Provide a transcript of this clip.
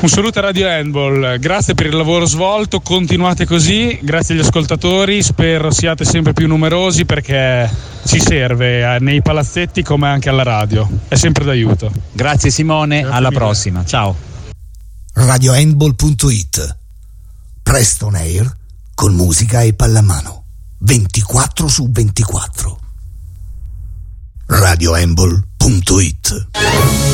Un saluto a Radio Handball, grazie per il lavoro svolto, continuate così, grazie agli ascoltatori, spero siate sempre più numerosi perché ci serve nei palazzetti come anche alla radio, è sempre d'aiuto. Grazie Simone, Grazie alla mille. prossima, ciao. RadioHandball.it, presto on air con musica e pallamano 24/24. RadioHandball.it